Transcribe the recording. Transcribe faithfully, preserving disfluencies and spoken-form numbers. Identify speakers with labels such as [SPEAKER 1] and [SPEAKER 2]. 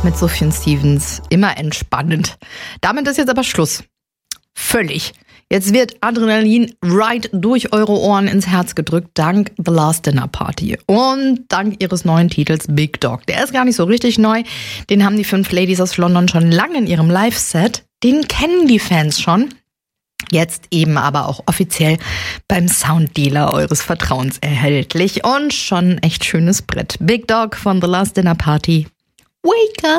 [SPEAKER 1] mit Sufjan Stevens. Immer entspannend. Damit ist jetzt aber Schluss. Völlig. Jetzt wird Adrenalin right durch eure Ohren ins Herz gedrückt, dank The Last Dinner Party und dank ihres neuen Titels Big Dog. Der ist gar nicht so richtig neu. Den haben die fünf Ladies aus London schon lange in ihrem Live-Set. Den kennen die Fans schon. Jetzt eben aber auch offiziell beim Sounddealer eures Vertrauens erhältlich. Und schon ein echt schönes Brett. Big Dog von The Last Dinner Party. Wake up!